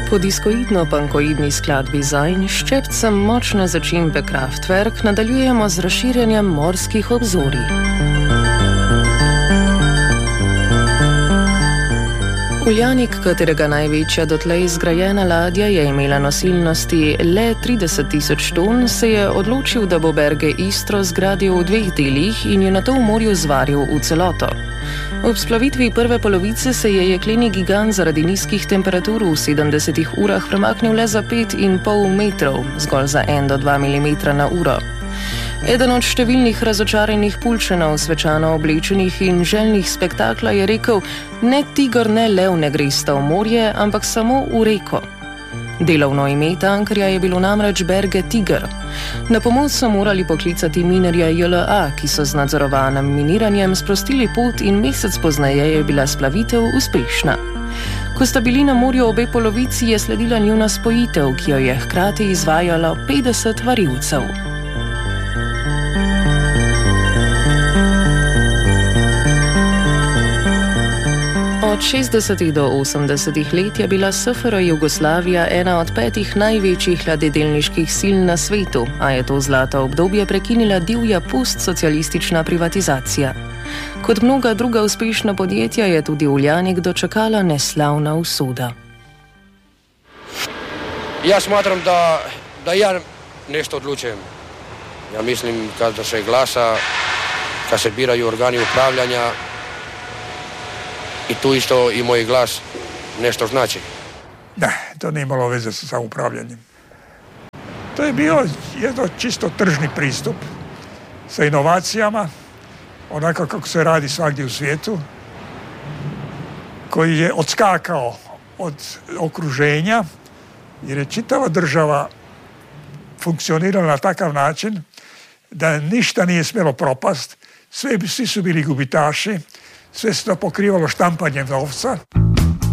Po diskoidno-pankoidni skladbi Zajn s ščepcem močne začimbe Kraftwerk nadaljujemo z razširjanjem morskih obzorij. Uljanik, katerega največja dotlej zgrajena ladja je imela nosilnosti le 30.000 ton, se je odločil, da bo Berge Istro zgradil v 2 delih in jo nato v morju zvaril v celoto. Ob splavitvi prve polovice se je jekleni gigant zaradi nizkih temperatur v 70 urah premaknil le za 5,5 metrov, zgolj za 1 do 2 mm na uro. Eden od številnih razočaranih Puljčanov, svečano oblečenih in željnih spektakla, je rekel: ne tiger, ne lev ne gresta v morje, ampak samo v reko. Delovno ime tankerja je bilo namreč Berge Tiger. Na pomoč so morali poklicati minerja JLA, ki so z nadzorovanim miniranjem sprostili pot in mesec pozneje je bila splavitev uspešna. Ko sta bili na morju obe polovici, je sledila njuna spojitev, ki jo je hkrati izvajalo 50 varilcev. Od 60. do 80. let je bila SFRJ Jugoslavija ena od 5 največjih ladjedelniških sil na svetu, a je to zlato obdobje prekinila divja postsocialistična privatizacija. Kot mnoga druga uspešna podjetja je tudi Uljanik dočakala neslavna usoda. Ja smatram, da ja nešto odlučujem. Ja mislim, kada se glasa, kada se biraju organi upravljanja, i tu isto i moj glas nešto znači. Ne, to nije imalo veze sa samoupravljanjem. To je bio jedno čisto tržni pristup sa inovacijama, onako kako se radi svagdje u svijetu, koji je odskakao od okruženja, jer je čitava država funkcionirala na takav način da ništa nije smjelo propast, svi su bili gubitaši, sve se to pokrivalo štampanjem novca.